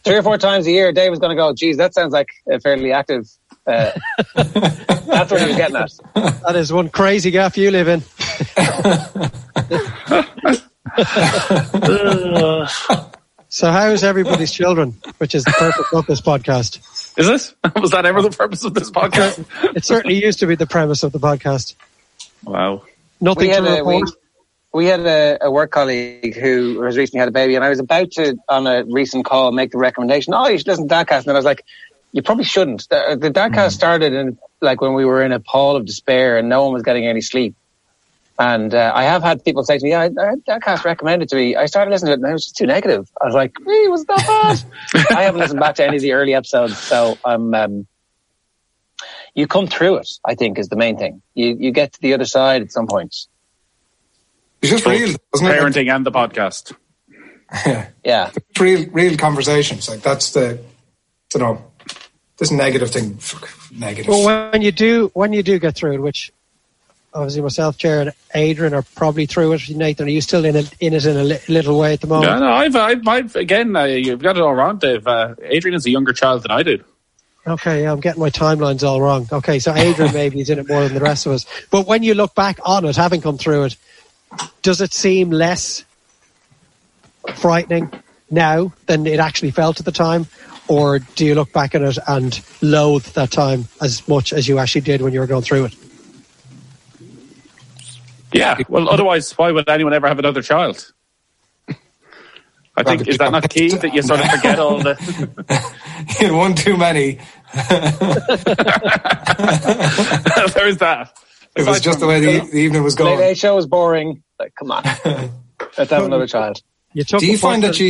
3 or 4 times a year, Dave was going to go, geez, that sounds like a fairly active... that's what he was getting at. That is one crazy gaff you live in. So how's everybody's children, which is the purpose of this podcast? Is it? Was that ever the purpose of this podcast? It certainly used to be the premise of the podcast. Wow. Nothing to report. We had a work colleague who has recently had a baby, and I was about to, on a recent call, make the recommendation, you should listen to Dadcast. And I was like, you probably shouldn't. The Dadcast started in, like, when we were in a pall of despair and no one was getting any sleep. And I have had people say to me, Dadcast recommended to me. I started listening to it and it was just too negative. I was like, it was not bad. I haven't listened back to any of the early episodes, so you come through it, I think, is the main thing. You get to the other side at some point. It's just real, isn't it? Parenting and the podcast. Yeah. It's real conversations. Like, that's the, this negative thing. Negative. Well, when you do get through it, which obviously myself, Jared, and Adrian are probably through it. Nathan, are you still in it in a little way at the moment? No, I've again, you've got it all wrong, Dave. Adrian is a younger child than I do. Okay, I'm getting my timelines all wrong. Okay, so Adrian maybe is in it more than the rest of us. But when you look back on it, having come through it, does it seem less frightening now than it actually felt at the time? Or do you look back at it and loathe that time as much as you actually did when you were going through it? Yeah, well, otherwise, why would anyone ever have another child? I think, is that not key, that you sort of forget all the... You had one too many. There's that. It was just the way the evening was going. Late show was boring. Like, come on. Let's have another child. Do you find that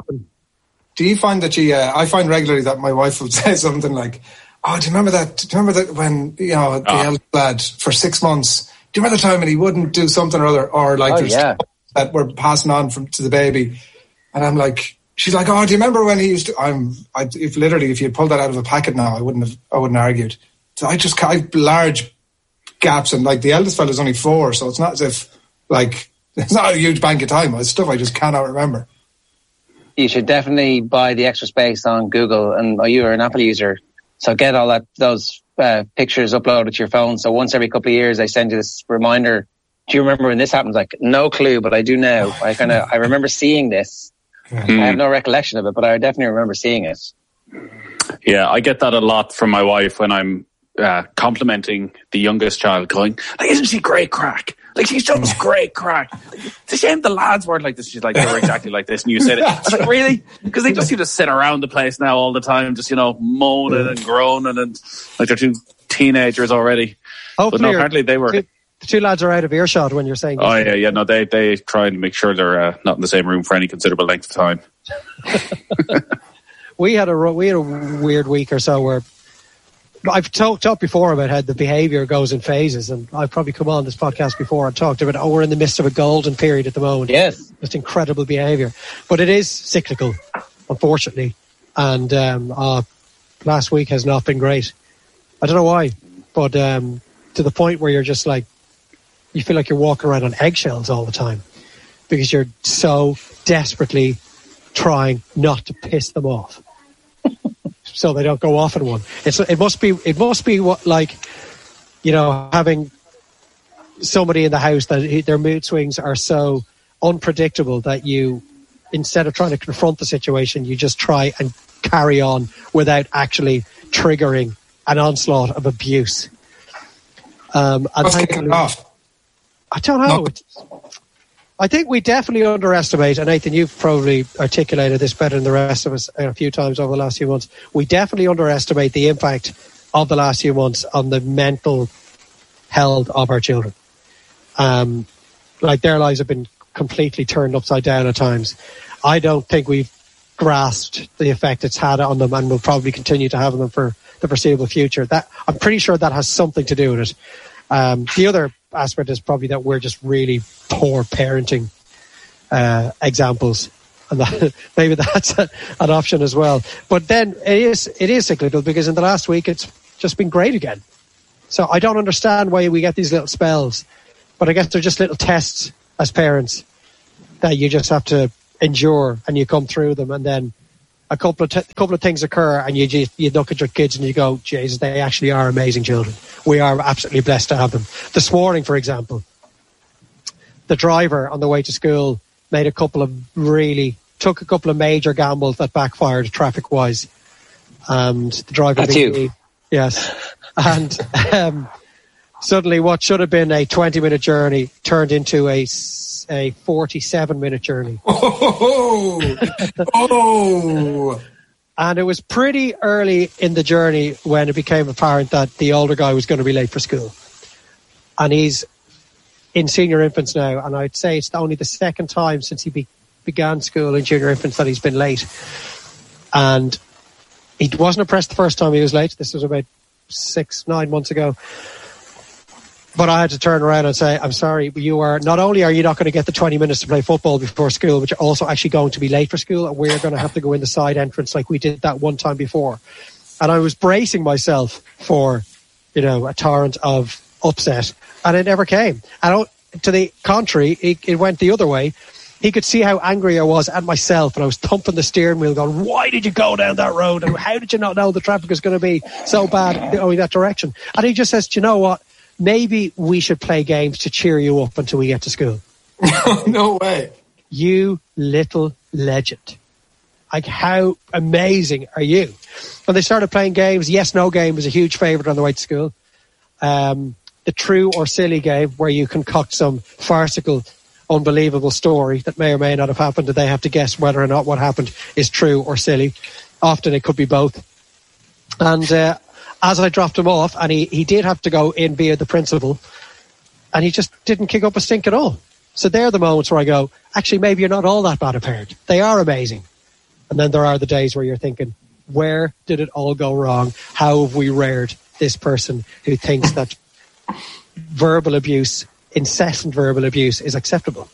I find regularly that my wife will say something like, do you remember that when, the eldest lad for 6 months, do you remember the time when he wouldn't do something or other, or like that we're passing on to the baby? And I'm like, she's like, do you remember when he used to, if you had pulled that out of a packet now, I wouldn't argued. So I have large gaps, and like the eldest fella's only 4, so it's not as if, like, it's not a huge bank of time. It's stuff I just cannot remember. You should definitely buy the extra space on Google, and you're an Apple user, so get all those pictures uploaded to your phone. So once every couple of years, they send you this reminder. Do you remember when this happens? Like, no clue, but I do now. I remember seeing this. I have no recollection of it, but I definitely remember seeing it. Yeah, I get that a lot from my wife when I'm complimenting the youngest child, going, like, isn't she great crack? Like, she's just great crack. It's a shame the lads weren't like this. She's like, they were exactly like this, and you said it. I was like, really? Because they just seem to sit around the place now all the time, just, moaning and groaning, and like they're 2 teenagers already. Hopefully, but no, apparently they were... The 2 lads are out of earshot when you're saying this. Oh, yeah, no, they try and make sure they're not in the same room for any considerable length of time. We had a weird week or so where I've talked before about how the behaviour goes in phases, and I've probably come on this podcast before and talked about, we're in the midst of a golden period at the moment. Yes. Just incredible behaviour. But it is cyclical, unfortunately. And last week has not been great. I don't know why, but to the point where you're just like, you feel like you're walking around on eggshells all the time because you're so desperately trying not to piss them off so they don't go off in one. It must be what, like, having somebody in the house that their mood swings are so unpredictable that you, instead of trying to confront the situation, you just try and carry on without actually triggering an onslaught of abuse. What's kicking it off? I don't know. I think we definitely underestimate, and Nathan, you've probably articulated this better than the rest of us a few times over the last few months. We definitely underestimate the impact of the last few months on the mental health of our children. Like, their lives have been completely turned upside down at times. I don't think we've grasped the effect it's had on them, and will probably continue to have on them for the foreseeable future. That, I'm pretty sure that has something to do with it. The other aspect is probably that we're just really poor parenting examples, and maybe that's an option as well. But then it is cyclical, because in the last week it's just been great again. So I don't understand why we get these little spells, but I guess they're just little tests as parents that you just have to endure, and you come through them, and then a couple of things occur, and you look at your kids and you go, Jesus, they actually are amazing children. We are absolutely blessed to have them. This morning, for example, the driver on the way to school took a couple of major gambles that backfired traffic-wise. And the driver... That's you. Yes. And suddenly what should have been a 20-minute journey turned into a 47-minute journey. Oh! And it was pretty early in the journey when it became apparent that the older guy was going to be late for school. And he's in senior infants now, and I'd say it's only the second time since he began school in junior infants that he's been late. And he wasn't impressed the first time he was late. This was about 6-9 months ago. But I had to turn around and say, I'm sorry, but not only are you not going to get the 20 minutes to play football before school, but you're also actually going to be late for school, and we're going to have to go in the side entrance like we did that one time before. And I was bracing myself for, a torrent of upset, and it never came. And to the contrary, it went the other way. He could see how angry I was at myself, and I was thumping the steering wheel going, why did you go down that road? And how did you not know the traffic was going to be so bad going that direction? And he just says, do you know what? Maybe we should play games to cheer you up until we get to school. No way. You little legend. Like, how amazing are you? When they started playing games, yes, no game was a huge favourite on the way to school. The true or silly game, where you concoct some farcical, unbelievable story that may or may not have happened, and they have to guess whether or not what happened is true or silly. Often it could be both. And as I dropped him off, and he did have to go in via the principal, and he just didn't kick up a stink at all. So there are the moments where I go, actually, maybe you're not all that bad a parent. They are amazing. And then there are the days where you're thinking, where did it all go wrong? How have we reared this person who thinks that verbal abuse, incessant verbal abuse, is acceptable?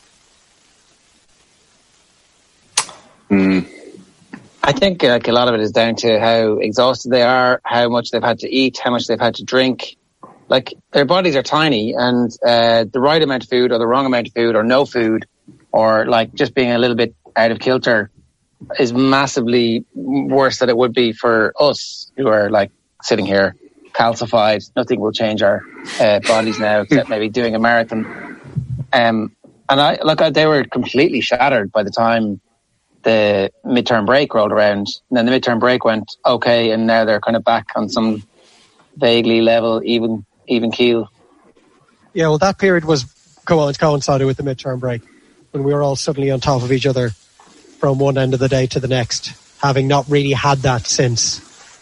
I think a lot of it is down to how exhausted they are, how much they've had to eat, how much they've had to drink. Like, their bodies are tiny, and the right amount of food or the wrong amount of food or no food, or like just being a little bit out of kilter, is massively worse than it would be for us who are like sitting here calcified. Nothing will change our bodies now except maybe doing a marathon. And they were completely shattered by the time the midterm break rolled around. And then the midterm break went okay, and now they're kind of back on some vaguely level, even keel. Yeah, well, that period coincided with the midterm break, when we were all suddenly on top of each other from one end of the day to the next, having not really had that since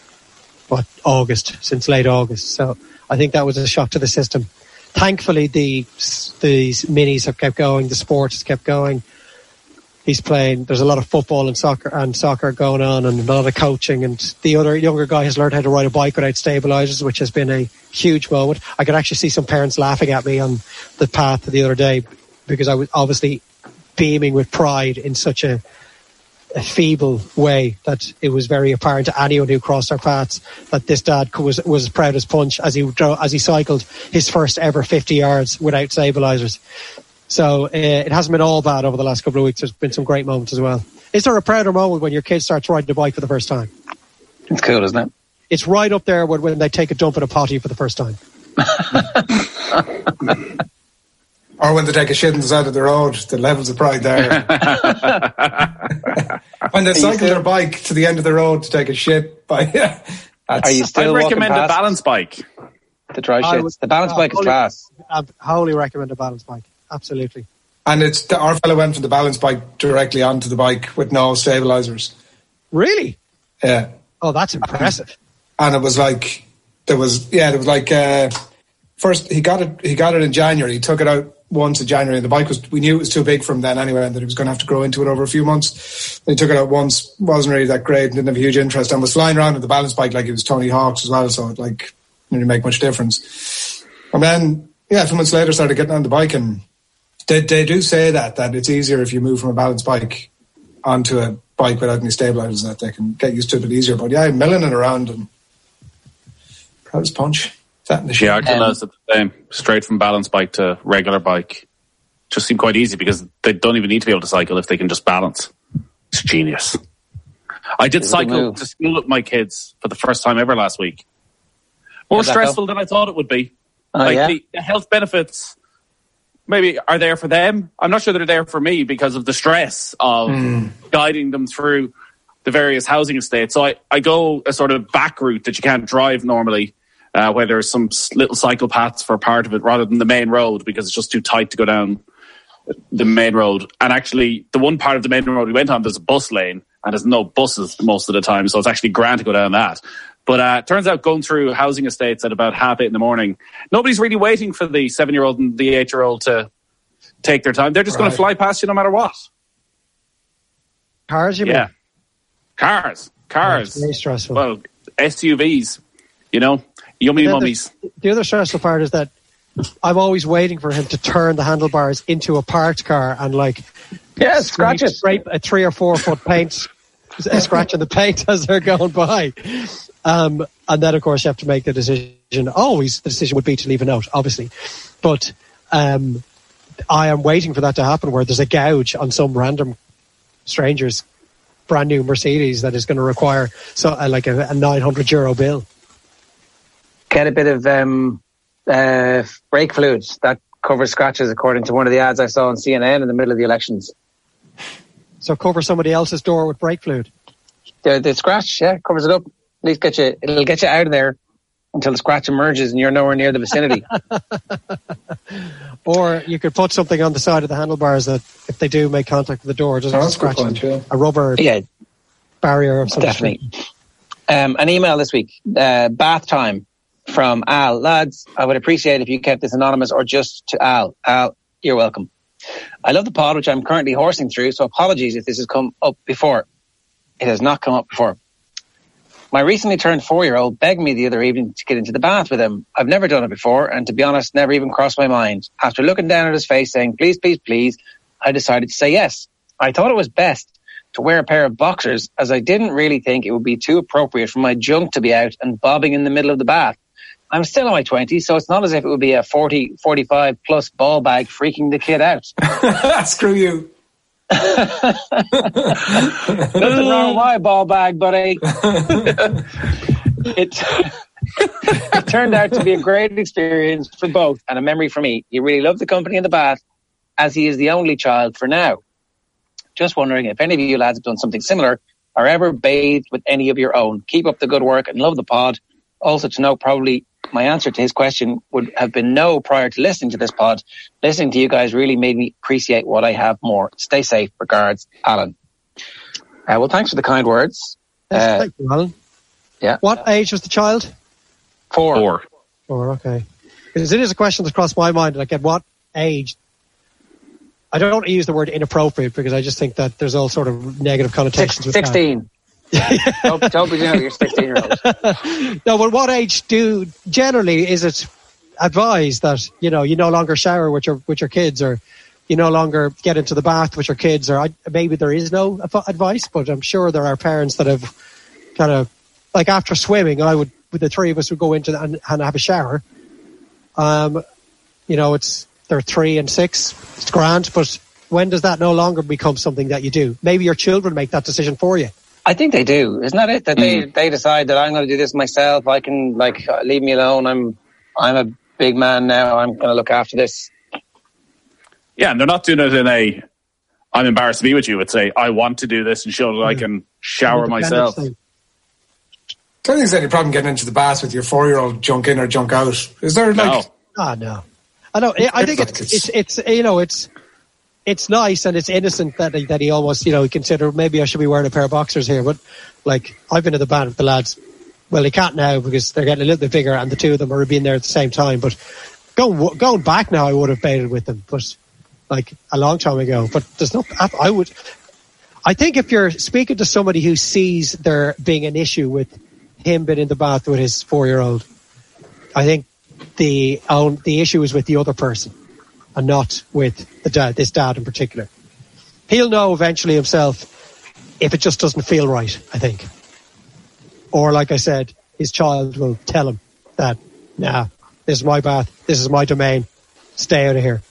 late August. So I think that was a shock to the system. Thankfully, these minis have kept going. The sport has kept going. He's playing. There's a lot of football and soccer going on, and a lot of coaching. And the other younger guy has learned how to ride a bike without stabilizers, which has been a huge moment. I could actually see some parents laughing at me on the path the other day, because I was obviously beaming with pride in such a feeble way that it was very apparent to anyone who crossed our paths that this dad was as proud as punch as he cycled his first ever 50 yards without stabilizers. So it hasn't been all bad over the last couple of weeks. There's been some great moments as well. Is there a prouder moment when your kid starts riding a bike for the first time? It's cool, isn't it? It's right up there when they take a dump in a potty for the first time. Or when they take a shit on the side of the road, the levels of pride there. When they cycle their bike to the end of the road to take a shit. Are you still I'd recommend a balance bike. To try shit. The balance bike is class. I wholly recommend a balance bike. Absolutely. And our fellow went from the balance bike directly onto the bike with no stabilizers. Really? Yeah. Oh, that's impressive. And it was like, first he got it in January. He took it out once in January, and the bike we knew it was too big for him then anyway, and that he was going to have to grow into it over a few months. Then he took it out once, wasn't really that great, and didn't have a huge interest, and was flying around with the balance bike like it was Tony Hawk's as well, so it didn't really make much difference. And then, a few months later, started getting on the bike, and they do say that it's easier if you move from a balance bike onto a bike without any stabilizers, that they can get used to it a bit easier. But yeah, milling it around, and proud as punch. Yeah, I can notice the same. Straight from balance bike to regular bike just seemed quite easy, because they don't even need to be able to cycle if they can just balance. It's genius. I did cycle to school with my kids for the first time ever last week. More stressful than I thought it would be. The health benefits maybe are there for them. I'm not sure they're there for me because of the stress of guiding them through the various housing estates. So I go a sort of back route that you can't drive normally, where there's some little cycle paths for part of it rather than the main road because it's just too tight to go down the main road. And actually, the one part of the main road we went on, there's a bus lane and there's no buses most of the time. So it's actually grand to go down that. But it turns out going through housing estates at about 8:30 in the morning, nobody's really waiting for the 7-year-old and the 8-year-old to take their time. They're just going to fly past you no matter what. Cars, you mean? Yeah. Cars. Very stressful. Well, SUVs, yummy mummies. The other stressful part is that I'm always waiting for him to turn the handlebars into a parked car and scratch it. Scrape a 3 or 4 foot paint, scratching the paint as they're going by. And then, of course, you have to make the decision. Always the decision would be to leave a note, obviously. But I am waiting for that to happen where there's a gouge on some random stranger's brand new Mercedes that is going to require a €900 bill. Get a bit of brake fluids that covers scratches, according to one of the ads I saw on CNN in the middle of the elections. So cover somebody else's door with brake fluid. The scratch, covers it up. At least it'll get you out of there until the scratch emerges and you're nowhere near the vicinity. Or you could put something on the side of the handlebars that if they do make contact with the door, it doesn't scratch them. A rubber barrier of some definitely. An email this week, bath time from Al. Lads, I would appreciate if you kept this anonymous or just to Al. Al, you're welcome. I love the pod, which I'm currently horsing through, so apologies if this has come up before. It has not come up before. My recently turned 4-year-old begged me the other evening to get into the bath with him. I've never done it before, and to be honest, never even crossed my mind. After looking down at his face saying, please, please, please, I decided to say yes. I thought it was best to wear a pair of boxers, as I didn't really think it would be too appropriate for my junk to be out and bobbing in the middle of the bath. I'm still in my 20s, so it's not as if it would be a 40, 45 plus ball bag freaking the kid out. Screw you. Nothing wrong with my ball bag, buddy. It turned out to be a great experience for both and a memory for me. He really loved the company in the bath, as he is the only child for now. Just wondering if any of you lads have done something similar or ever bathed with any of your own. Keep up the good work and love the pod. Also to know, probably my answer to his question would have been no prior to listening to this pod. Listening to you guys really made me appreciate what I have more. Stay safe. Regards, Alan. Well, thanks for the kind words. Thank you, Alan. Yeah. What age was the child? 4. 4, okay. Because it is a question that's crossed my mind, like at what age? I don't want to use the word inappropriate because I just think that there's all sort of negative connotations with 16. That. Don't be doing your 16-year-old. No, but what age generally is it advised that, you no longer shower with your kids, or you no longer get into the bath with your kids, or maybe there is no advice, but I'm sure there are parents that have kind of, like after swimming, the three of us would go into and have a shower. They're 3 and 6. It's grand, but when does that no longer become something that you do? Maybe your children make that decision for you. I think they do. Isn't that it? That they decide that I'm going to do this myself. I can leave me alone. I'm a big man now. I'm going to look after this. Yeah, and they're not doing it in a I'm embarrassed to be with you. It's I want to do this and show that I can shower myself. I don't think there's any problem getting into the bath with your 4-year-old junk in or junk out. Is there no. I know. I think it's nice and it's innocent that he almost, he considered maybe I should be wearing a pair of boxers here. But I've been in the bath with the lads. Well, they can't now because they're getting a little bit bigger and the two of them are being there at the same time. But going back now, I would have baited with them, but a long time ago. But there's no. I think if you're speaking to somebody who sees there being an issue with him being in the bath with his 4-year-old, I think the issue is with the other person and not with this dad in particular. He'll know eventually himself if it just doesn't feel right, I think. Or like I said, his child will tell him that, nah, this is my bath, this is my domain, stay out of here.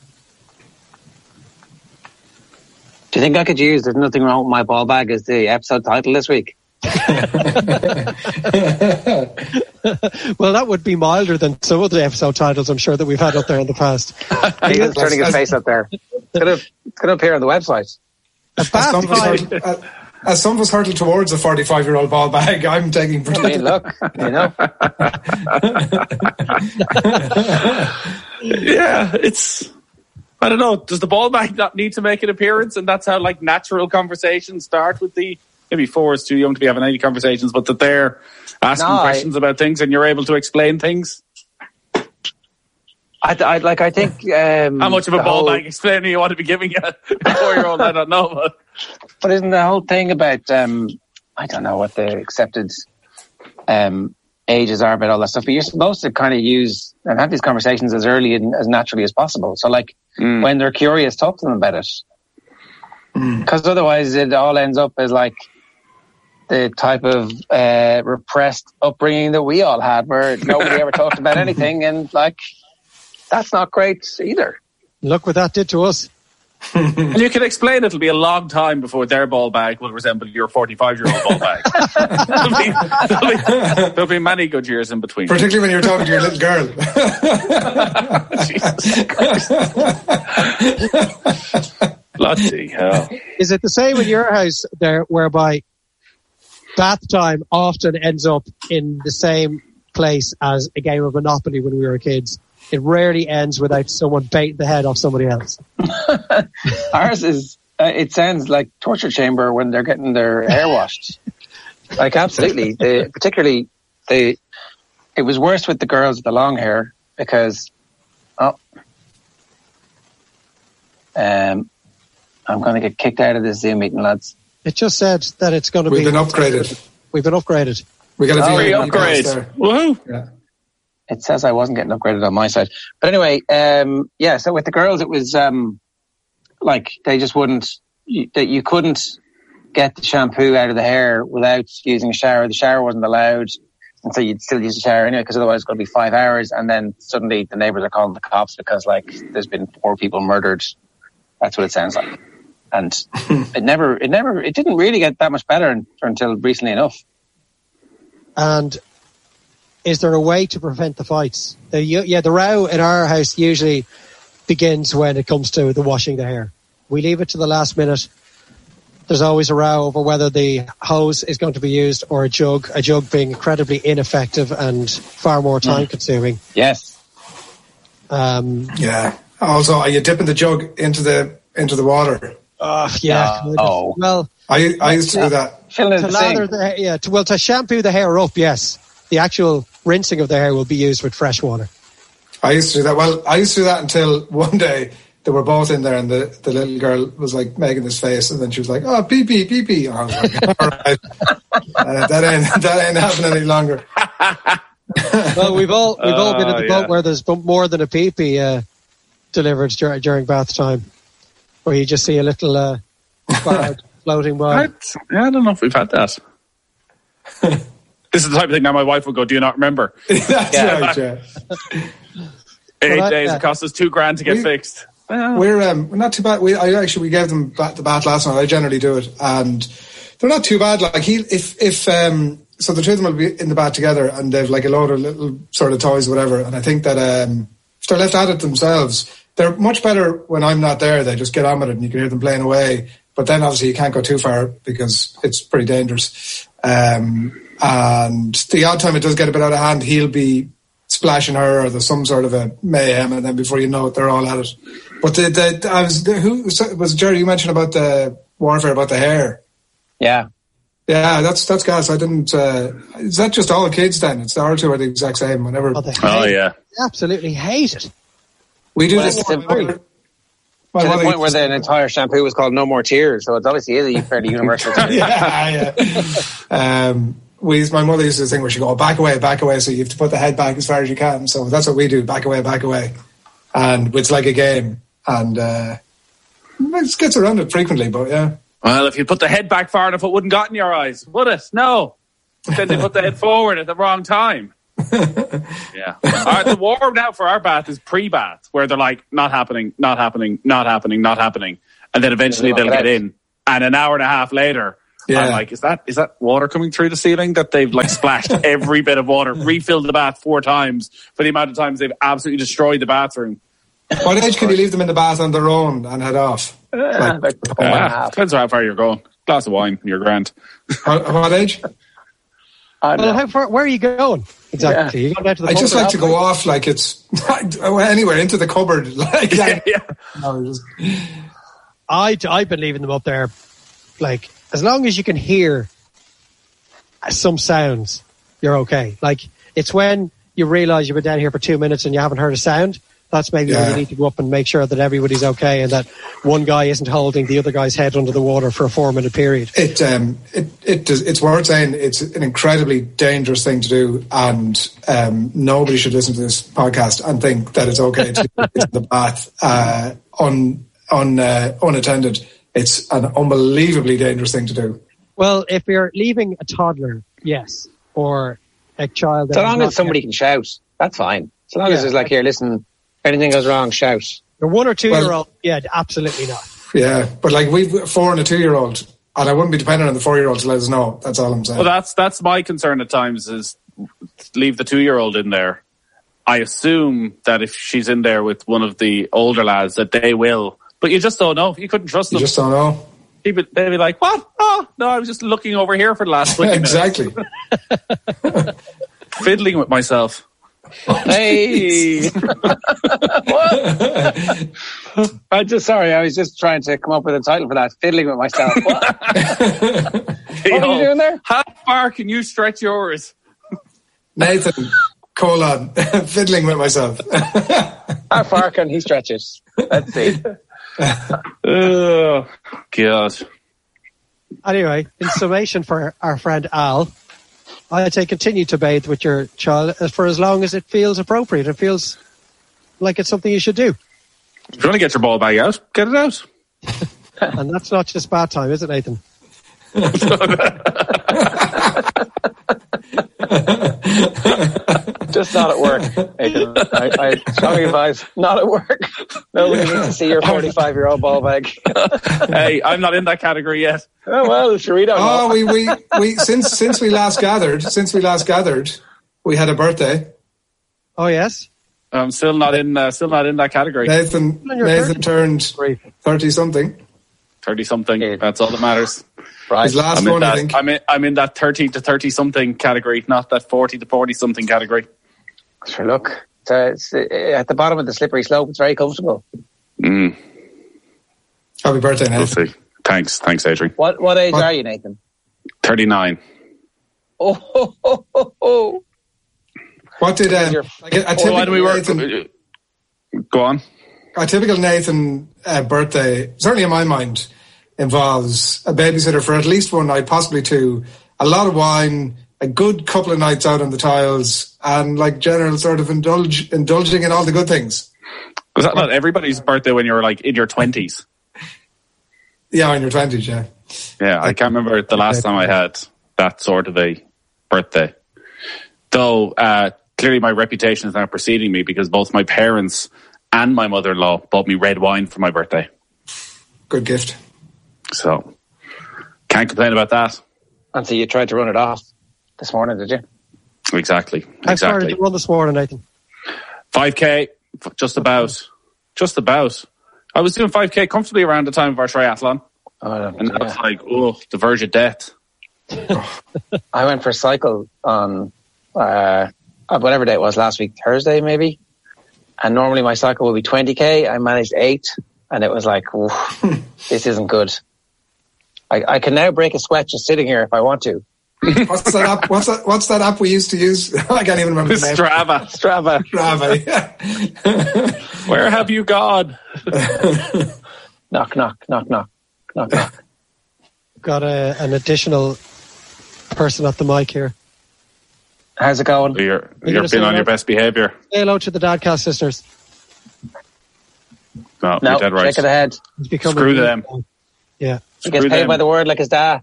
Do you think I could use There's Nothing Wrong with My Ball Bag as the episode title this week? Well, that would be milder than some of the episode titles I'm sure that we've had up there in the past. He's turning his face up there. It's going to appear on the website. As some of us hurtle towards a 45-year-old ball bag, I'm taking protection. Look, Yeah, it's... I don't know. Does the ball bag not need to make an appearance? And that's how like natural conversations start with maybe 4 is too young to be having any conversations, but that they're asking questions about things and you're able to explain things. I think how much of a ball bag explaining you want to be giving a 4-year-old? I don't know. But isn't the whole thing about I don't know what the accepted ages are about all that stuff, but you're supposed to kind of use and have these conversations as early and as naturally as possible. So like when they're curious, talk to them about it. Because otherwise it all ends up as like the type of repressed upbringing that we all had, where nobody ever talked about anything, and like that's not great either. Look what that did to us. And you can explain it'll be a long time before their ball bag will resemble your 45-year-old ball bag. there'll be many good years in between. Particularly when you're talking to your little girl. Jesus Christ. Bloody hell. Is it the same in your house there, whereby bath time often ends up in the same place as a game of Monopoly when we were kids? It rarely ends without someone baiting the head off somebody else. Ours is, it sounds like torture chamber when they're getting their hair washed. Like, absolutely. It was worse with the girls with the long hair because, I'm going to get kicked out of this Zoom meeting, lads. It just said that it's going to be... We've been upgraded. We got a free upgrade. Woohoo! Yeah. It says I wasn't getting upgraded on my side. But anyway, so with the girls, it was like they just wouldn't, that you couldn't get the shampoo out of the hair without using a shower. The shower wasn't allowed. And so you'd still use the shower anyway, because otherwise it's going to be 5 hours. And then suddenly the neighbours are calling the cops because like there's been 4 people murdered. That's what it sounds like. And it didn't really get that much better until recently enough. And is there a way to prevent the fights? The row in our house usually begins when it comes to the washing the hair. We leave it to the last minute. There's always a row over whether the hose is going to be used or a jug being incredibly ineffective and far more time consuming. Yes. Yeah. Also, are you dipping the jug into the water? Yeah. Oh. Well, I used to do that. To shampoo the hair up, yes. The actual rinsing of the hair will be used with fresh water. I used to do that. Well, I used to do that until one day they were both in there and the little girl was like making this face and then she was like, oh, pee pee, pee pee. And I was like, all right. That ain't happening any longer. Well, we've all been in the boat where there's more than a pee pee delivered during bath time, where you just see a little cloud floating by. I don't know if we've had that. This is the type of thing that my wife would go, do you not remember? That's right, yeah. 8 days, it cost us $2,000 to get fixed. We're not too bad. We gave them the bath last night. I generally do it, and they're not too bad. Like so the two of them will be in the bath together, and they've like a load of little sort of toys, or whatever. And I think that if they're left at it themselves, they're much better when I'm not there. They just get on with it, and you can hear them playing away. But then obviously you can't go too far because it's pretty dangerous. And the odd time it does get a bit out of hand, he'll be splashing her, or there's some sort of a mayhem, and then before you know it, they're all at it. But who was Jerry? You mentioned about the warfare about the hair. Yeah, that's gas. I didn't. Is that just all kids then? It's our two are the exact same. Whenever. They absolutely hate it. We do this. To the point where the entire shampoo was called No More Tears, so it's obviously a fairly universal thing. Yeah. My mother used to do this thing where she go, back away, so you have to put the head back as far as you can. So that's what we do, back away. And it's like a game. And it gets around it frequently, but yeah. Well, if you put the head back far enough, it wouldn't got in your eyes, would it? No. Then they put the head forward at the wrong time. Yeah. The warm now for our bath is pre-bath, where they're like, not happening. And then eventually they'll get in. And an hour and a half later, Yeah. I'm like, is that water coming through the ceiling that they've like splashed every bit of water, refilled the bath 4 times for the amount of times they've absolutely destroyed the bathroom? What age can you leave them in the bath on their own and head off? Depends on how far you're going. Glass of wine, you're grand. What age? Well, how far? Where are you going? Exactly. You go down to the I just like to go off like it's anywhere into the cupboard. Like, I've been leaving them up there, like as long as you can hear some sounds, you're okay. Like it's when you realise you've been down here for 2 minutes and you haven't heard a sound. That's maybe when you need to go up and make sure that everybody's okay and that one guy isn't holding the other guy's head under the water for a 4-minute period. It's worth saying it's an incredibly dangerous thing to do, and nobody should listen to this podcast and think that it's okay to go into the bath unattended. It's an unbelievably dangerous thing to do. Well, if you're leaving a toddler, yes, or a child. So long as somebody can shout, that's fine. So long as it's like, here, listen, anything goes wrong, shout. Your 1 or 2 year old, absolutely not. Yeah, but like we've a 4 and a 2-year-old, and I wouldn't be dependent on the 4-year-old to let us know. That's all I'm saying. Well, that's my concern at times is leave the 2-year-old in there. I assume that if she's in there with one of the older lads, that they will. But you just don't know. You couldn't trust them. You just don't know. They'd be like, what? Oh, no, I was just looking over here for the last 20 minutes. Exactly. Fiddling with myself. Hey! I was just trying to come up with a title for that. Fiddling with myself. What are you doing there? How far can you stretch yours? Nathan, fiddling with myself. How far can he stretch it? Let's see. Oh, God. Anyway, in summation for our friend Al, I'd say continue to bathe with your child for as long as it feels appropriate. It feels like it's something you should do. If you want to get your ball bag out, get it out. And that's not just bath time, is it, Nathan? Just not at work. I strongly advise not at work. Nobody needs to see your 45-year-old ball bag. Hey, I'm not in that category yet. Oh well, sure we don't know. We since we last gathered, we had a birthday. Oh yes. I'm still not in that category. Nathan turned 30-something. 30-something. That's all that matters. Right. His last one, I think. I'm in that 30 to 30-something category, not that 40 to 40-something category. Sure, look, it's at the bottom of the slippery slope. It's very comfortable. Happy birthday, Nathan. We'll see. Thanks, Adrian. What age are you, Nathan? 39. Oh. What did a typical Nathan? Go on. A typical Nathan birthday, certainly in my mind, involves a babysitter for at least one night, possibly 2, a lot of wine, a good couple of nights out on the tiles, and like general sort of indulging in all the good things. Was that not everybody's birthday when you were like in your 20s? Yeah, in your 20s, yeah. Yeah, I can't remember the last time I had that sort of a birthday. Though, clearly my reputation is now preceding me because both my parents and my mother-in-law bought me red wine for my birthday. Good gift. So, can't complain about that. And so you tried to run it off this morning, did you? Exactly. How far did you run this morning, Nathan? 5K, just about. I was doing 5K comfortably around the time of our triathlon. And that's like, the verge of death. I went for a cycle on whatever day it was last week, Thursday maybe. And normally my cycle will be 20K. I managed 8, and it was like, this isn't good. I can now break a sweat just sitting here if I want to. What's that app? What's that app we used to use? I can't even remember the name. Strava. Yeah. Where have you gone? Knock. Got an additional person at the mic here. How's it going? You're being on your best behaviour. Say hello to the Dadcast listeners. No, you're dead right. Shake of the head. Screw them. Yeah. He gets paid by the word like his dad.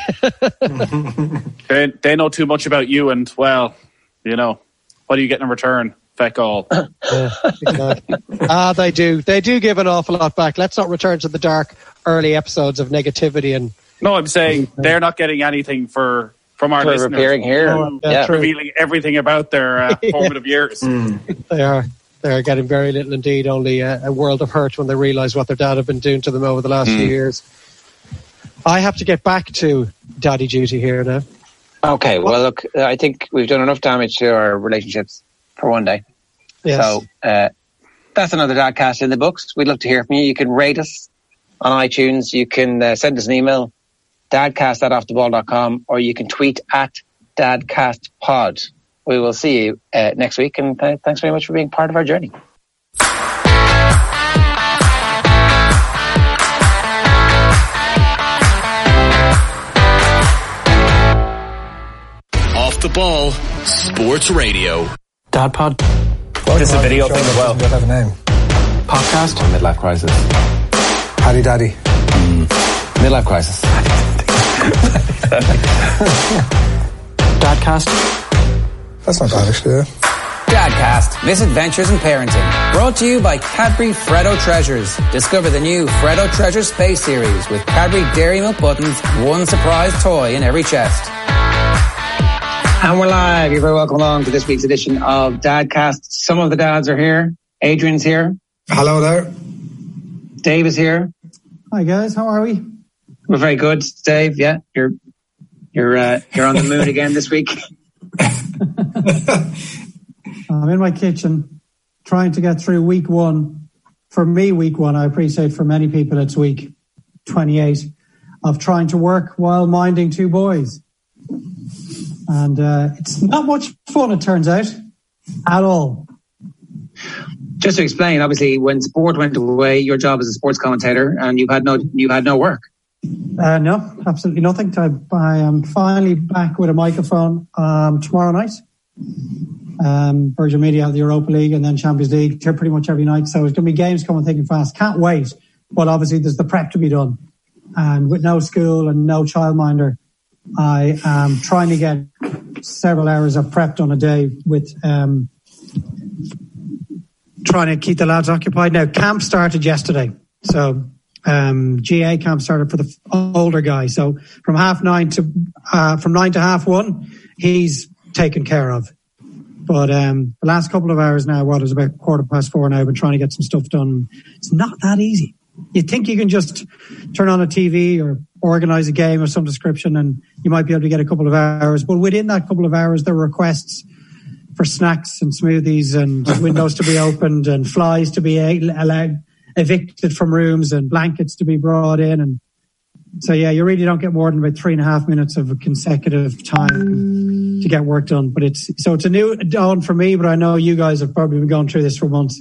They know too much about you, and well, what are you getting in return? Feck all. Yeah, exactly. They do. They do give an awful lot back. Let's not return to the dark early episodes of negativity and No, I'm saying they're not getting anything from our listeners. Appearing here. Revealing everything about their formative years. They are getting very little indeed, only a world of hurt when they realise what their dad have been doing to them over the last few years. I have to get back to daddy duty here now. Okay, well, look, I think we've done enough damage to our relationships for one day. Yes. So that's another Dadcast in the books. We'd love to hear from you. You can rate us on iTunes. You can send us an email, dadcast@offtheball.com, or you can tweet at dadcastpod. We will see you next week, and thanks very much for being part of our journey. Off the Ball Sports Radio. Dad Pod. Well, this is a video thing as well. Does have a name? Podcast. Midlife crisis. Paddy Daddy. Midlife crisis. Dadcast. That's not bad, actually. Yeah. Dadcast, Misadventures in Parenting. Brought to you by Cadbury Freddo Treasures. Discover the new Freddo Treasures Space Series with Cadbury Dairy Milk Buttons, one surprise toy in every chest. And we're live. You're very welcome along to this week's edition of Dadcast. Some of the dads are here. Adrian's here. Hello there. Dave is here. Hi guys, how are we? We're very good, Dave. Yeah, you're on the moon again this week. I'm in my kitchen trying to get through week one. For me, week one, I appreciate for many people it's week 28 of trying to work while minding two boys. And it's not much fun, it turns out, at all. Just to explain, obviously, when sport went away, your job as a sports commentator, and you had no work. No, absolutely nothing. I am finally back with a microphone tomorrow night. Virgin Media have the Europa League and then Champions League pretty much every night. So there's going to be games coming thick and fast. Can't wait. But obviously there's the prep to be done. And with no school and no childminder, I am trying to get several hours of prep done a day with trying to keep the lads occupied. Now, camp started yesterday. So GA camp started for the older guy. So from 9 to 1:30, he's taken care of. But the last couple of hours now, it was about 4:15 now, I've been trying to get some stuff done. It's not that easy. You think you can just turn on a TV or organise a game of some description and you might be able to get a couple of hours. But within that couple of hours, there were requests for snacks and smoothies and windows to be opened and flies to be allowed, evicted from rooms and blankets to be brought in. And so, yeah, you really don't get more than about 3.5 minutes of a consecutive time to get work done. But it's a new dawn for me, but I know you guys have probably been going through this for months.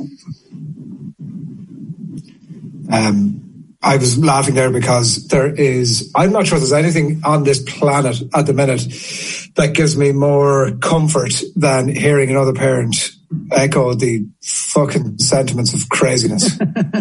I was laughing there because I'm not sure there's anything on this planet at the minute that gives me more comfort than hearing another parent echo the fucking sentiments of craziness.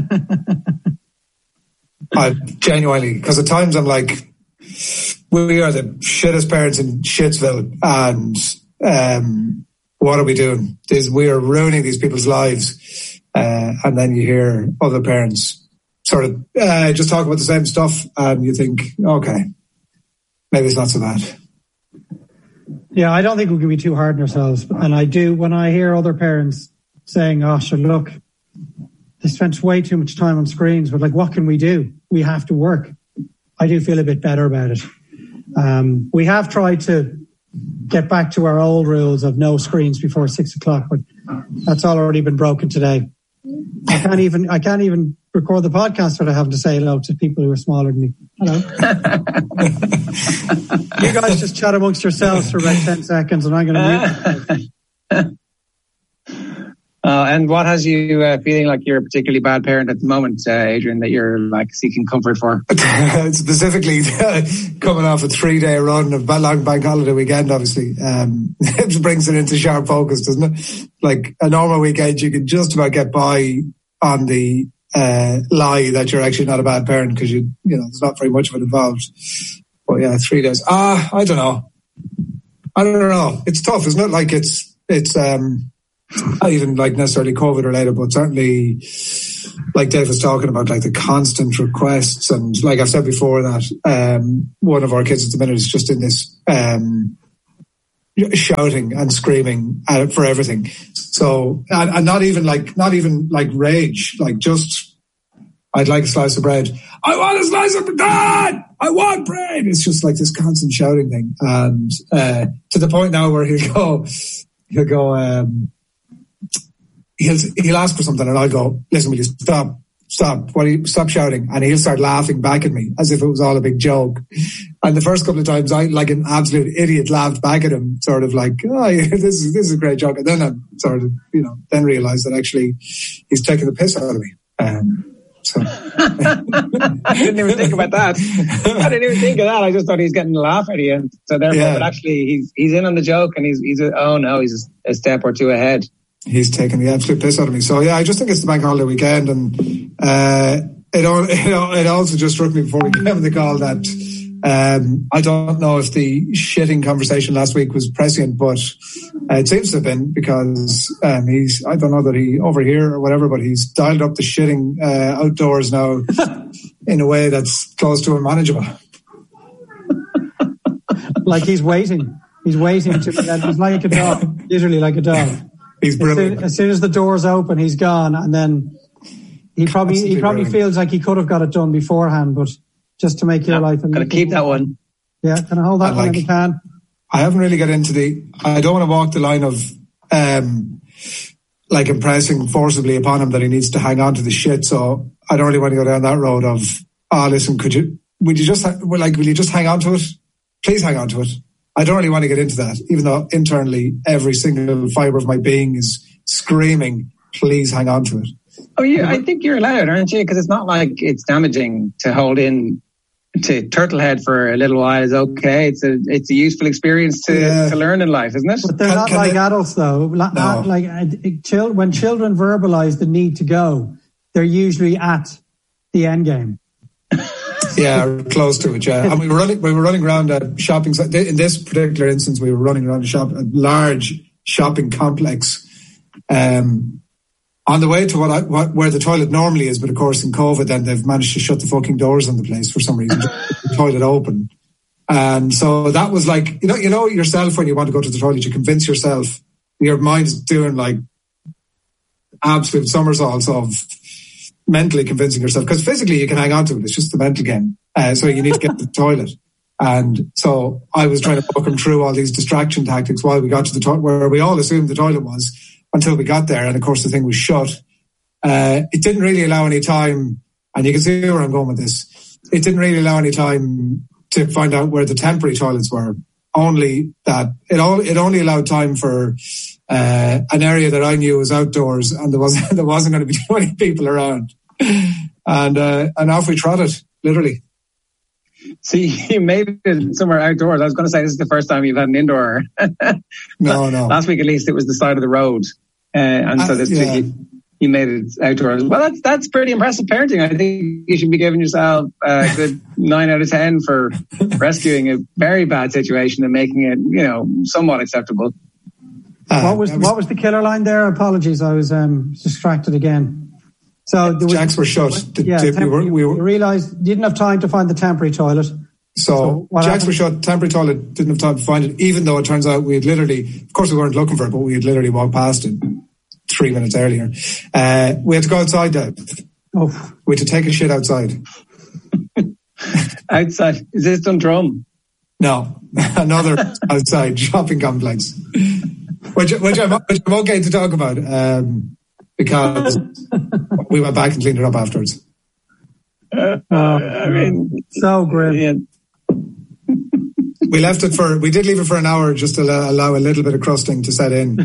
I genuinely, because at times I'm like, we are the shittest parents in Shitsville, and what are we doing? We are ruining these people's lives. And then you hear other parents sort of just talk about the same stuff, and you think, okay, maybe it's not so bad. Yeah, I don't think we can be too hard on ourselves. And I do, when I hear other parents saying, oh, sure, look, they spent way too much time on screens, but like, what can we do? We have to work. I do feel a bit better about it. We have tried to get back to our old rules of no screens before 6:00, but that's already been broken today. I can't even record the podcast without having to say hello to people who are smaller than me. Hello. You guys just chat amongst yourselves for about 10 seconds and I'm going to mute. And what has you feeling like you're a particularly bad parent at the moment, Adrian, that you're like seeking comfort for? Specifically, coming off a 3-day run of long bank holiday weekend, obviously, it brings it into sharp focus, doesn't it? Like a normal weekend, you can just about get by on the lie that you're actually not a bad parent because you know there's not very much of it involved. But yeah, 3 days. I don't know. It's tough, isn't it? Like it's not even like necessarily COVID related, but certainly like Dave was talking about, like the constant requests, and like I've said before that one of our kids at the minute is just in this shouting and screaming for everything. So, and not even like rage, like just, I'd like a slice of bread. I want a slice of bread. I want bread. It's just like this constant shouting thing, and to the point now where he'll go. He'll ask for something, and I'll go, listen, will you stop? Stop shouting. And he'll start laughing back at me as if it was all a big joke. And the first couple of times I, like an absolute idiot, laughed back at him, sort of like, oh, yeah, this is a great joke. And then I sort of, then realised that actually he's taking the piss out of me. So I didn't even think about that. I didn't even think of that. I just thought he's getting a laugh at you. So therefore, but actually he's in on the joke, and he's a step or two ahead. He's taking the absolute piss out of me. So yeah, I just think it's the bank holiday weekend, and it also just struck me before we came on the call that I don't know if the shitting conversation last week was prescient, but it seems to have been, because I don't know that he over here or whatever, but he's dialed up the shitting outdoors now in a way that's close to unmanageable. Like he's waiting to, he's like a dog, literally like a dog. He's brilliant. As soon as the doors open, he's gone, and then he probably feels like he could have got it done beforehand, but just to make your life. Gotta keep that one. Yeah, can I hold that one if you can? I haven't really got into I don't want to walk the line of like impressing forcibly upon him that he needs to hang on to the shit. So I don't really want to go down that road of, listen, will you just hang on to it? Please hang on to it. I don't really want to get into that, even though internally every single fibre of my being is screaming, please hang on to it. Oh, yeah, I think you're allowed, aren't you? Because it's not like it's damaging to hold in to Turtlehead for a little while is okay. It's a useful experience to learn in life, isn't it? But they're not like adults, though. No. When children verbalise the need to go, they're usually at the end game. Yeah, close to it. Yeah, and we were running around a shopping. In this particular instance, we were running around a large shopping complex, on the way to where the toilet normally is. But of course, in COVID, then they've managed to shut the fucking doors on the place for some reason. The toilet open, and so that was like, you know yourself when you want to go to the toilet, you convince yourself, your mind's doing like absolute somersaults of mentally convincing yourself, because physically you can hang on to it. It's just the mental game. So you need to get to the toilet. And so I was trying to walk him through all these distraction tactics while we got to the toilet, where we all assumed the toilet was, until we got there. And of course the thing was shut. It didn't really allow any time, and you can see where I'm going with this. It didn't really allow any time to find out where the temporary toilets were. Only that it only allowed time for an area that I knew was outdoors, and there wasn't going to be too many people around, and off we trotted, literally. See, you made it somewhere outdoors. I was going to say this is the first time you've had an indoor. No. Last week at least it was the side of the road, and so this week you made it outdoors. Well, that's pretty impressive parenting. I think you should be giving yourself a good 9 out of 10 for rescuing a very bad situation and making it, somewhat acceptable. What was the killer line there? Apologies, I was distracted again. So jacks were shut. We realised you didn't have time to find the temporary toilet. So jacks were shut. Temporary toilet didn't have time to find it, even though it turns out we had literally, of course we weren't looking for it, but we had literally walked past it 3 minutes earlier. We had to go outside then. Oh. We had to take a shit outside. Outside? Is this Dundrum? No, another outside shopping complex, which I'm okay to talk about, because we went back and cleaned it up afterwards. I mean, so grim. We did leave it for an hour just to allow a little bit of crusting to set in.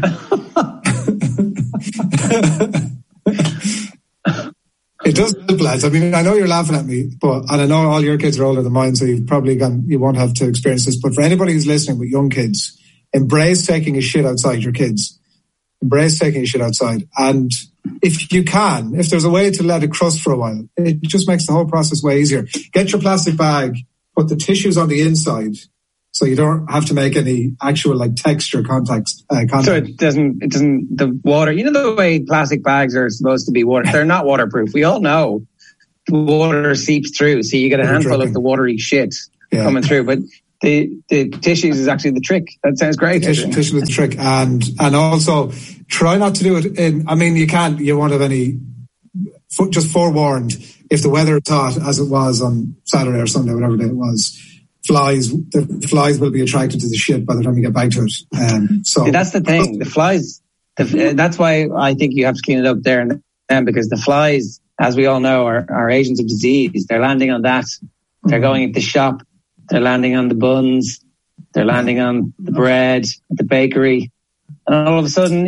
It does help, lads. I mean, I know you're laughing at me, and I know all your kids are older than mine, so you won't have to experience this. But for anybody who's listening with young kids, embrace taking a shit outside your kids. Embrace taking a shit outside. And if there's a way to let it crust for a while, it just makes the whole process way easier. Get your plastic bag, put the tissues on the inside, So you don't have to make any actual like texture contact. So it doesn't, the water, you know the way plastic bags are supposed to be water, they're not waterproof. We all know the water seeps through. So you get a handful of the watery shit coming through. But the tissues is actually the trick. That sounds great. Tissue is the trick. And also try not to do it you won't have any, just forewarned, if the weather is hot as it was on Saturday or Sunday, whatever day it was, the flies will be attracted to the shit by the time you get back to it. So that's the thing. The flies, that's why I think you have to clean it up there and then, because the flies, as we all know, are agents of disease. They're landing on that. They're going into the shop. They're landing on the buns. They're landing on the bread at the bakery. And all of a sudden,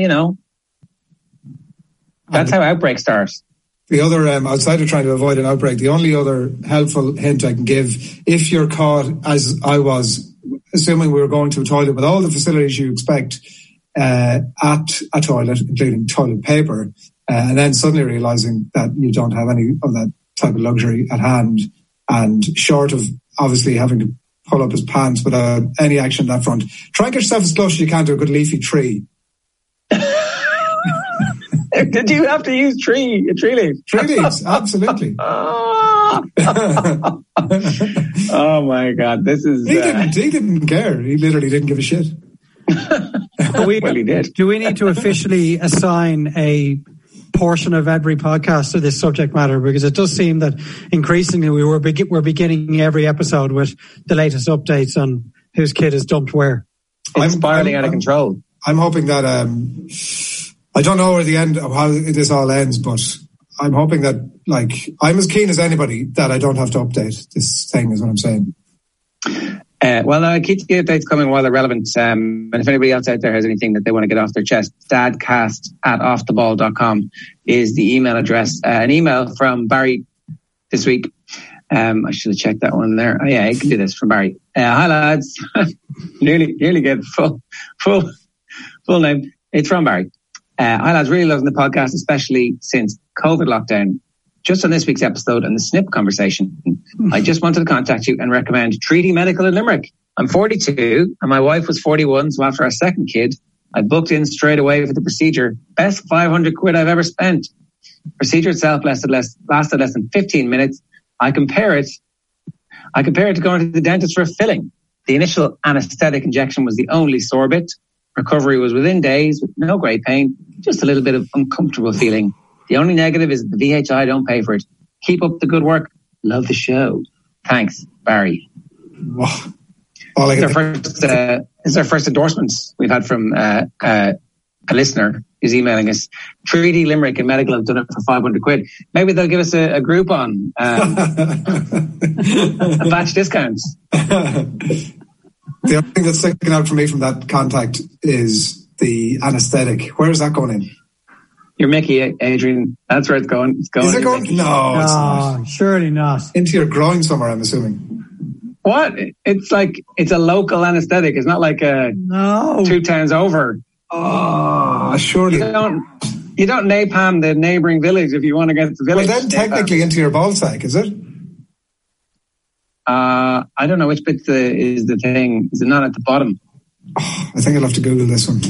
that's how outbreaks start. The other, outside of trying to avoid an outbreak, the only other helpful hint I can give, if you're caught, as I was, assuming we were going to a toilet with all the facilities you expect at a toilet, including toilet paper, and then suddenly realizing that you don't have any of that type of luxury at hand, and short of obviously having to pull up his pants without any action on that front, try and get yourself as close as you can to a good leafy tree. Did you have to use tree leaves? Tree leaves, absolutely. Oh my God, this is... He didn't care. He literally didn't give a shit. Well, he did. Do we need to officially assign a portion of every podcast to this subject matter? Because it does seem that increasingly we're beginning every episode with the latest updates on whose kid is dumped where. It's spiraling out of control. I'm hoping that... I don't know where the end of how this all ends, but I'm hoping that, I'm as keen as anybody that I don't have to update this thing, is what I'm saying. Well, I keep the updates coming while they're relevant. And if anybody else out there has anything that they want to get off their chest, dadcast@offtheball.com is the email address. An email from Barry this week. I should have checked that one there. Oh, yeah, I can do this from Barry. Hi, lads. nearly get full name. It's from Barry. Hi lads, really loving the podcast, especially since COVID lockdown. Just on this week's episode and the SNP conversation, I just wanted to contact you and recommend Treaty Medical in Limerick. I'm 42 and my wife was 41, so after our second kid, I booked in straight away for the procedure. Best 500 quid I've ever spent. Procedure itself lasted less than 15 minutes. I compare it to going to the dentist for a filling. The initial anesthetic injection was the only sore bit. Recovery was within days with no great pain, just a little bit of uncomfortable feeling. The only negative is the VHI don't pay for it. Keep up the good work. Love the show. Thanks, Barry. Wow. It's our first endorsement we've had from a listener who's emailing us. Treaty Limerick and Medical have done it for 500 quid. Maybe they'll give us a Groupon batch discounts. The only thing that's sticking out for me from that contact is the anaesthetic. Where is that going in? You're Mickey, Adrian. That's where it's going. It's going. Is it going? No, it's not. Surely not. Into your groin somewhere, I'm assuming. What? It's a local anaesthetic. It's not like 2 towns over. Oh, surely. You don't napalm the neighbouring village if you want to get to the village. Well, then technically into your ball sack, is it? I don't know which bit is the thing. Is it not at the bottom? Oh, I think I'll have to Google this one.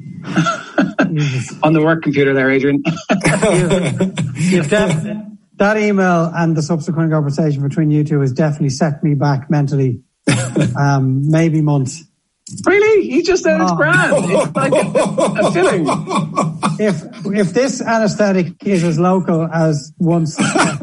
On the work computer there, Adrian. That email and the subsequent conversation between you two has definitely set me back mentally, maybe months. Really? He just said it's grand. It's like a filling. If this anaesthetic is as local as once...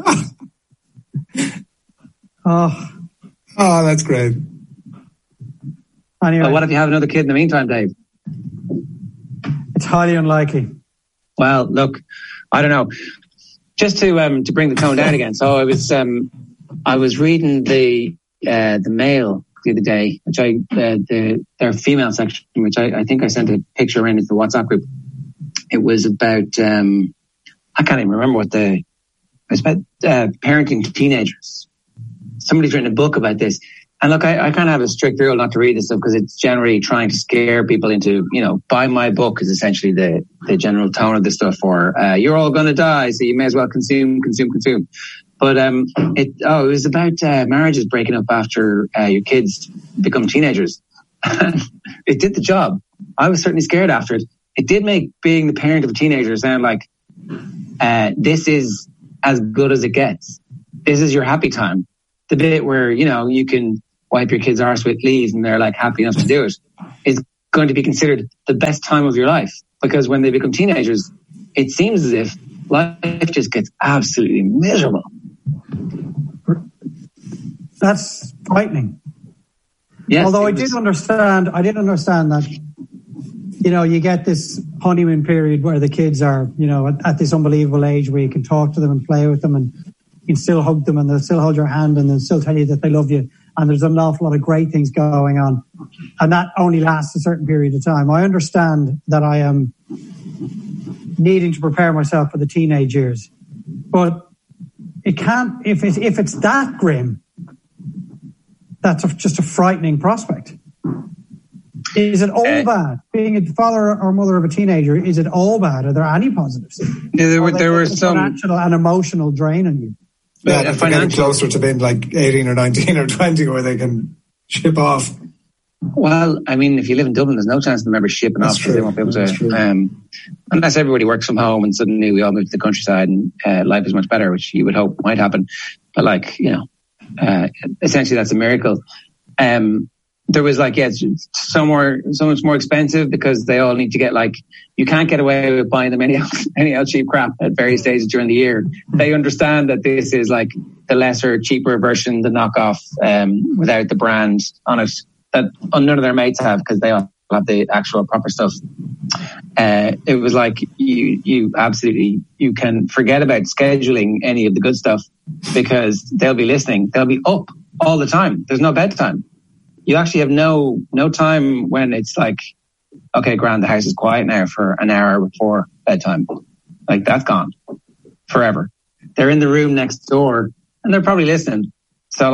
Oh, that's great. Anyway, what if you have another kid in the meantime, Dave? It's highly unlikely. Well, look, I don't know. Just to bring the tone down again. So I was reading the Mail the other day, which their female section, which I think I sent a picture around into the WhatsApp group. It was about I can't even remember it was about parenting teenagers. Somebody's written a book about this. And look, I kind of have a strict rule not to read this stuff because it's generally trying to scare people into, buy my book is essentially the general tone of this stuff, or you're all going to die, so you may as well consume. But it was about marriages breaking up after your kids become teenagers. It did the job. I was certainly scared after it. It did make being the parent of a teenager sound like this is as good as it gets. This is your happy time. The bit where, you can wipe your kid's arse with leaves and they're like happy enough to do it is going to be considered the best time of your life. Because when they become teenagers, it seems as if life just gets absolutely miserable. That's frightening. Yes, although I did understand that, you get this honeymoon period where the kids are, at this unbelievable age where you can talk to them and play with them and you can still hug them and they'll still hold your hand and they'll still tell you that they love you. And there's an awful lot of great things going on. And that only lasts a certain period of time. I understand that I am needing to prepare myself for the teenage years. But it can't, if it's that grim, that's just a frightening prospect. Is it all bad? Being a father or mother of a teenager, is it all bad? Are there any positives? Yeah, there were some financial and emotional drain on you. Yeah, they're getting closer to being like 18 or 19 or 20 where they can ship off. Well, I mean, if you live in Dublin, there's no chance of them ever shipping off. They won't be able to, unless everybody works from home and suddenly we all move to the countryside and life is much better, which you would hope might happen. But essentially that's a miracle. There was it's so much more expensive because they all need to get you can't get away with buying them any cheap crap at various stages during the year. They understand that this is the lesser, cheaper version, the knockoff, without the brand on it that none of their mates have because they all have the actual proper stuff. It was you absolutely, you can forget about scheduling any of the good stuff because they'll be listening. They'll be up all the time. There's no bedtime. You actually have no time when it's okay, grand, the house is quiet now for an hour before bedtime. That's gone forever. They're in the room next door and they're probably listening. So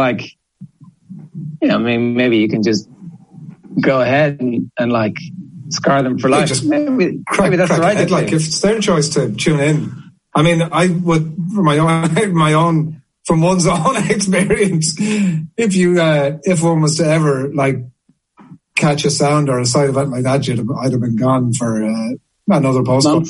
maybe you can just go ahead and scar them for life. Just maybe that's the right thing. If it's their choice to tune in. I mean, I would, for my own, from one's own experience, if one was to ever catch a sound or a side event like that, I'd have been gone for another postcode.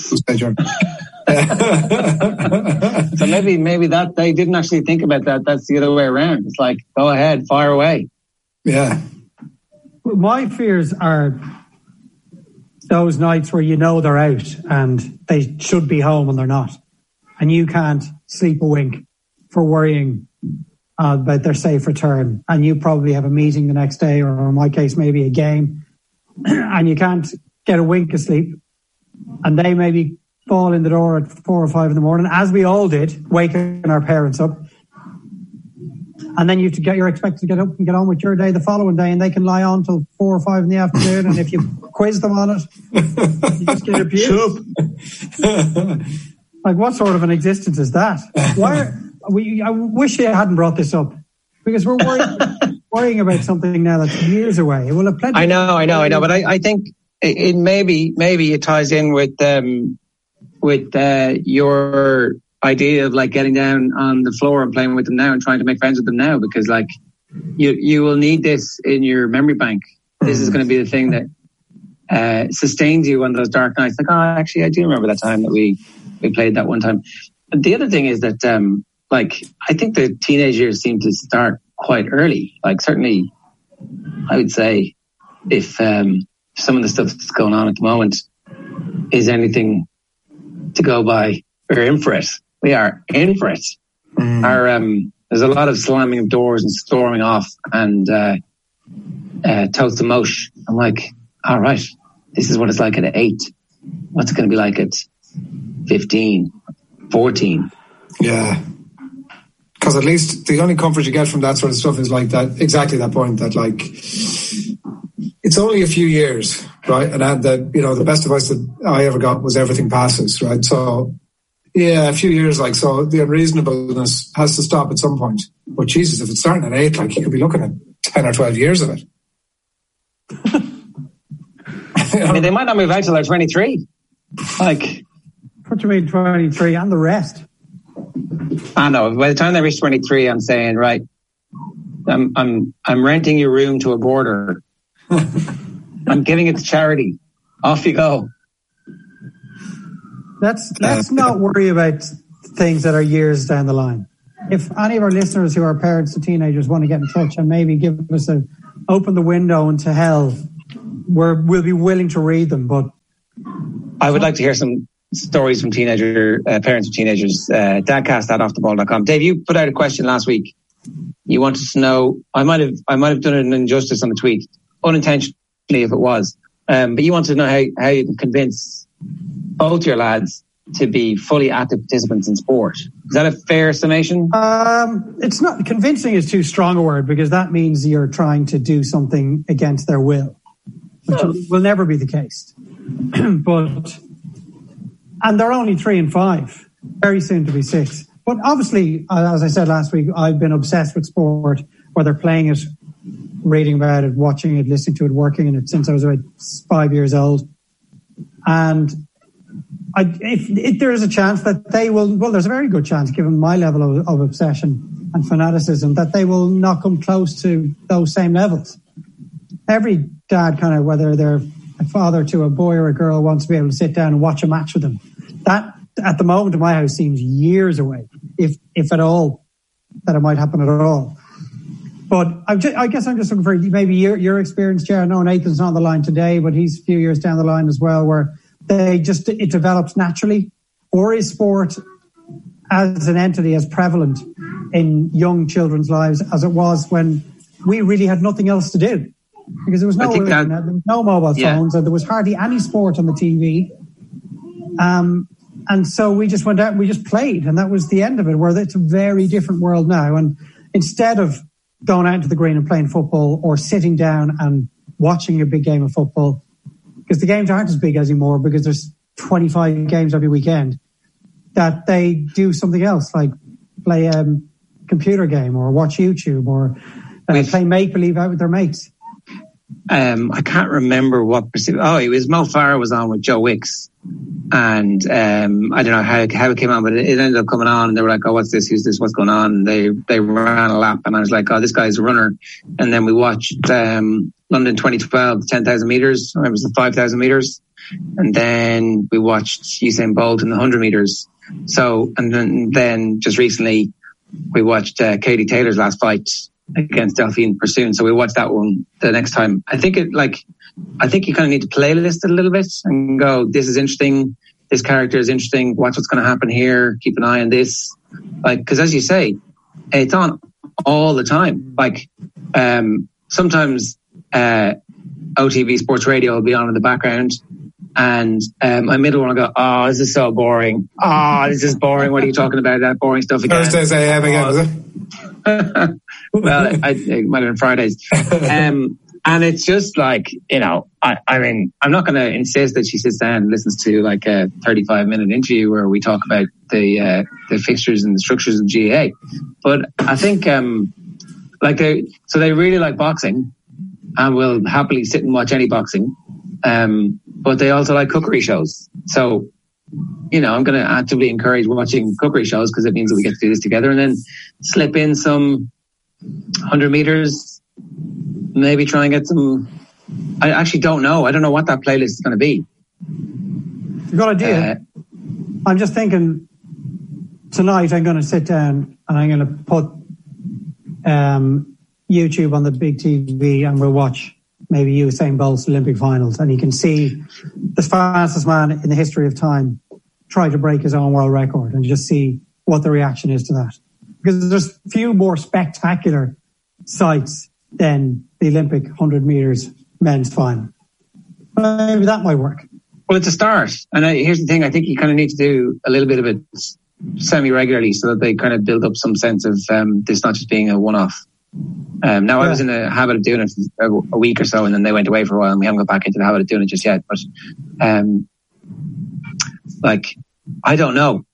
So maybe that they didn't actually think about that. That's the other way around. It's go ahead, fire away. Yeah. My fears are those nights where they're out and they should be home and they're not, and you can't sleep a wink for worrying about their safe return, and you probably have a meeting the next day, or in my case maybe a game, and you can't get a wink of sleep, and they maybe fall in the door at 4 or 5 in the morning, as we all did, waking our parents up, and then you're expected to get up and get on with your day the following day, and they can lie on till 4 or 5 in the afternoon, and if you quiz them on it, you just get abused. What sort of an existence is that? I wish you hadn't brought this up, because we're worrying about something now that's years away. It will have plenty. I know, but I think it maybe it ties in with your idea of getting down on the floor and playing with them now and trying to make friends with them now, because you will need this in your memory bank. This is going to be the thing that sustains you on those dark nights. Actually, I do remember that time that we played that one time. But the other thing is that I think the teenage years seem to start quite early. Certainly, I would say if some of the stuff that's going on at the moment is anything to go by, we're in for it. We are in for it. There's a lot of slamming of doors and storming off and toast to mush. I'm all right, this is what it's like at 8. What's it going to be like at 15, 14? Yeah. Because at least the only comfort you get from that sort of stuff is that, exactly that point, that it's only a few years, right? And that, the best advice that I ever got was everything passes, right? So, yeah, a few years, so the unreasonableness has to stop at some point. But Jesus, if it's starting at 8, you could be looking at 10 or 12 years of it. I mean, they might not move out till they're 23. What do you mean 23 and the rest? I know. By the time they reach 23, I'm saying, right, I'm renting your room to a boarder. I'm giving it to charity. Off you go. Let's not worry about things that are years down the line. If any of our listeners who are parents of teenagers want to get in touch and maybe give us open the window into hell, we'll be willing to read them. But I would like to hear some stories from parents of teenagers. Dadcast@offtheball.com. Dave, you put out a question last week. You wanted to know. I might have done an injustice on the tweet, unintentionally if it was. But you wanted to know how you can convince both your lads to be fully active participants in sport. Is that a fair summation? It's not. Convincing is too strong a word, because that means you're trying to do something against their will, which will never be the case. And they're only 3 and 5, very soon to be 6. But obviously, as I said last week, I've been obsessed with sport, whether playing it, reading about it, watching it, listening to it, working in it since I was about 5 years old. And if there is a chance that they will, well, there's a very good chance, given my level of obsession and fanaticism, that they will not come close to those same levels. Every dad, kind of, whether they're a father to a boy or a girl, wants to be able to sit down and watch a match with them. That, at the moment in my house, seems years away, if at all, that it might happen at all. But I guess I'm just looking for maybe your experience, Ger. I know Nathan's not on the line today, but he's a few years down the line as well, where it develops naturally. Or is sport as an entity as prevalent in young children's lives as it was when we really had nothing else to do? Because there was no internet, there was no mobile phones, and there was hardly any sport on the TV. And so we just went out and we just played, and that was the end of it, where it's a very different world now. And instead of going out into the green and playing football, or sitting down and watching a big game of football, because the games aren't as big anymore because there's 25 games every weekend, that they do something else, like play a computer game or watch YouTube or play make-believe out with their mates. I can't remember what. It was Mo Farah was on with Joe Wicks, and I don't know how it came on, but it ended up coming on, and they were like, "Oh, what's this? Who's this? What's going on?" And they ran a lap, and I was like, "Oh, this guy's a runner." And then we watched London 2012, 10,000 meters. It was the 5,000 meters, and then we watched Usain Bolt in the 100 meters. So, and then just recently we watched Katie Taylor's last fight against Delphine Pursoon. So we watched that one the next time. I think you kind of need to playlist it a little bit and go, this is interesting. This character is interesting. Watch what's going to happen here. Keep an eye on this. Cause as you say, it's on all the time. Sometimes, OTB Sports Radio will be on in the background, and my middle one will go, "Oh, this is so boring. Oh, this is boring. What are you talking about? That boring stuff again." Thursdays AM again, is it? Well, it might have been Fridays. And it's just like, I mean, I'm not going to insist that she sits down and listens to like a 35-minute interview where we talk about the fixtures and the structures of GAA. But I think, they really like boxing and will happily sit and watch any boxing. But they also like cookery shows. So, I'm going to actively encourage watching cookery shows because it means that we get to do this together, and then slip in some 100 meters, maybe try and get some. I actually don't know. I don't know what that playlist is going to be. Good idea. I'm just thinking tonight I'm going to sit down and I'm going to put YouTube on the big TV, and we'll watch maybe Usain Bolt's Olympic finals, and you can see the fastest man in the history of time try to break his own world record, and just see what the reaction is to that. Because there's few more spectacular sights than the Olympic 100 meters men's final. Maybe that might work. Well, it's a start. And here's the thing. I think you kind of need to do a little bit of it semi-regularly so that they kind of build up some sense of this not just being a one-off. I was in a habit of doing it for a week or so, and then they went away for a while, and we haven't got back into the habit of doing it just yet. But I don't know.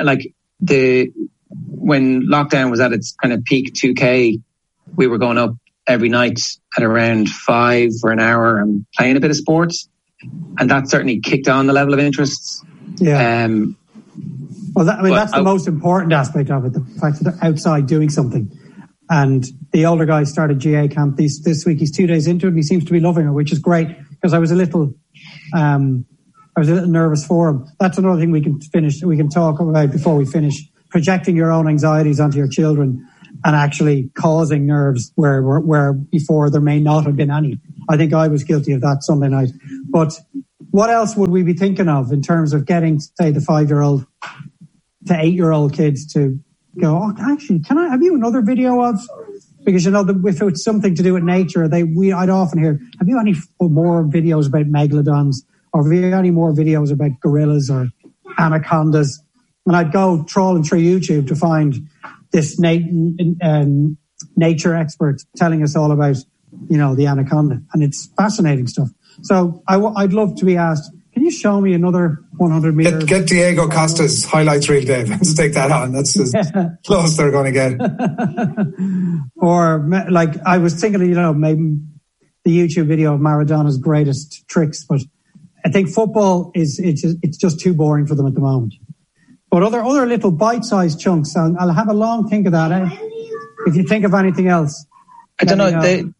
When lockdown was at its kind of peak 2K, we were going up every night at around 5 for an hour and playing a bit of sports, and that certainly kicked on the level of interest. Yeah. Well, that's the most important aspect of it, the fact that they're outside doing something. And the older guy started GA camp this week. He's 2 days into it and he seems to be loving it, which is great, because I was a little nervous for him. That's another thing we can talk about before we finish. Projecting your own anxieties onto your children and actually causing nerves where before there may not have been any. I think I was guilty of that Sunday night. But what else would we be thinking of in terms of getting, say, the 5-year-old to 8-year-old kids to go, oh, actually, have you another video of, because if it's something to do with nature, I'd often hear, have you any more videos about megalodons, or have you any more videos about gorillas or anacondas? And I'd go trawling through YouTube to find this nature expert telling us all about, the anaconda, and it's fascinating stuff. So I'd love to be asked, can you show me another 100 meters? Get Diego Costa's highlights reel, Dave. Let's take that on. That's as close they're going to get. Or like I was thinking, maybe the YouTube video of Maradona's greatest tricks, but I think football it's just too boring for them at the moment. But other little bite-sized chunks, I'll have a long think of that. If you think of anything else, I don't know.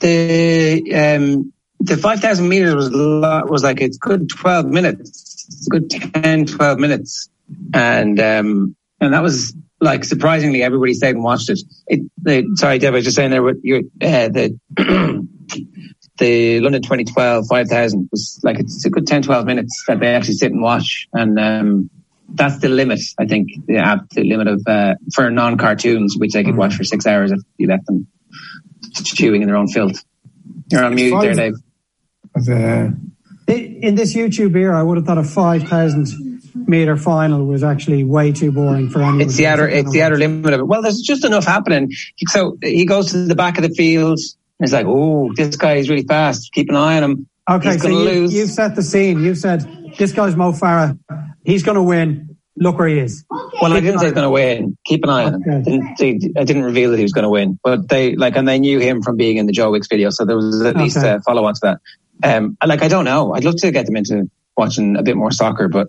The 5,000 meters was like it's good 12 minutes. It's a good 10, 12 minutes, and that was like surprisingly everybody stayed and watched it. Sorry, Deb, I was just saying there with the London 2012 5,000 was like it's a good 10, 12 minutes that they actually sit and watch, and that's the limit. I think the absolute limit of for non-cartoons, which they could watch for 6 hours if you let them chewing in their own filth. You're on mute there, Dave. In this YouTube era, I would have thought a 5,000 meter final was actually way too boring for anyone. It's the outer limit of it. Well, there's just enough happening. So he goes to the back of the field. And it's like, oh, this guy is really fast. Keep an eye on him. Okay, he's so you've set the scene. You've said, this guy's Mo Farah. He's going to win. Look where he is. Well, I didn't say he's going to win. Keep an eye on him. I didn't reveal that he was going to win. But they knew him from being in the Joe Wicks video. So there was at least a follow-on to that. I don't know. I'd love to get them into watching a bit more soccer, but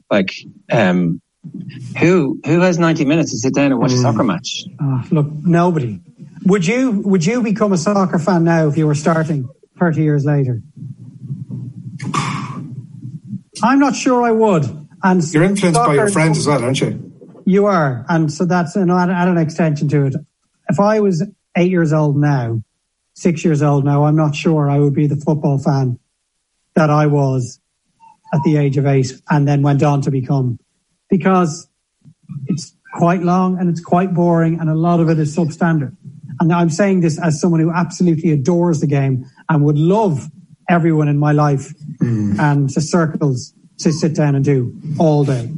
who has 90 minutes to sit down and watch a soccer match? Look, nobody. Would you become a soccer fan now if you were starting 30 years later? I'm not sure I would. And you're influenced by your friends as well, aren't you? You are, and so that's add an extension to it. If I was 8 years old now, 6 years old now, I'm not sure I would be the football fan that I was at the age of 8 and then went on to become, because it's quite long and it's quite boring and a lot of it is substandard. And I'm saying this as someone who absolutely adores the game and would love everyone in my life and the circles to sit down and do all day.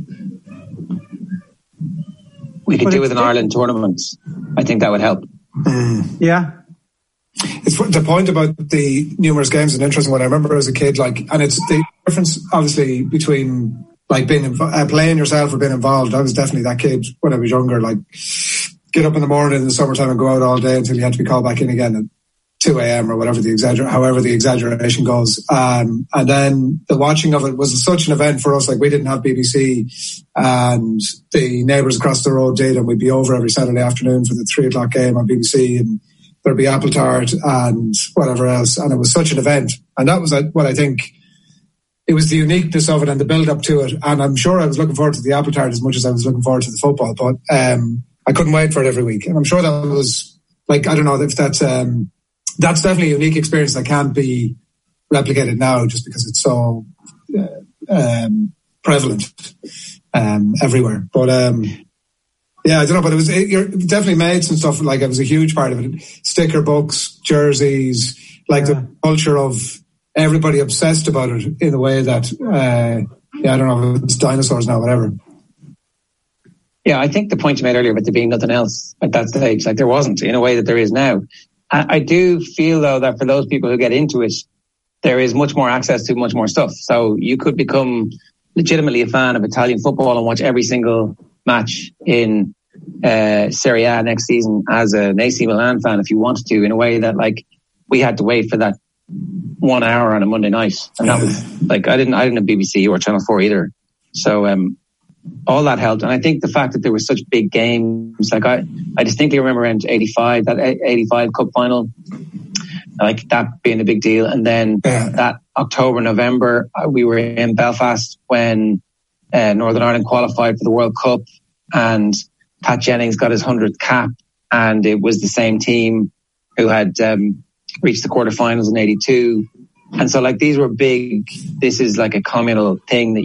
We could do with an Ireland tournament. I think that would help. Yeah. It's the point about the numerous games and interesting one. I remember as a kid, and it's the difference obviously between being playing yourself or being involved. I was definitely that kid when I was younger, get up in the morning in the summertime and go out all day until you had to be called back in again at 2 a.m. or whatever however the exaggeration goes. And then the watching of it was such an event for us. We didn't have BBC and the neighbours across the road did, and we'd be over every Saturday afternoon for the 3:00 game on BBC, and there'd be apple tart and whatever else. And it was such an event. And that was what I think, it was the uniqueness of it and the build up to it. And I'm sure I was looking forward to the apple tart as much as I was looking forward to the football, but I couldn't wait for it every week. And I'm sure that was I don't know if that's definitely a unique experience that can't be replicated now just because it's so prevalent everywhere. But yeah, I don't know, but you're definitely made some stuff. It was a huge part of it. Sticker books, jerseys, the culture of everybody obsessed about it in a way that, I don't know if it's dinosaurs now, whatever. Yeah, I think the point you made earlier about there being nothing else at that stage, there wasn't in a way that there is now. I do feel though that for those people who get into it, there is much more access to much more stuff. So you could become legitimately a fan of Italian football and watch every single match in Serie A next season as an AC Milan fan if you wanted to, in a way that we had to wait for that 1 hour on a Monday night, and that was I didn't have BBC or Channel 4 either. So all that helped. And I think the fact that there were such big games, like I distinctly remember around 85, that 85 cup final, like that being a big deal. And then that October, November, we were in Belfast when Northern Ireland qualified for the World Cup, and Pat Jennings got his 100th cap, and it was the same team who had reached the quarterfinals in 82. And so like these were big, this is like a communal thing that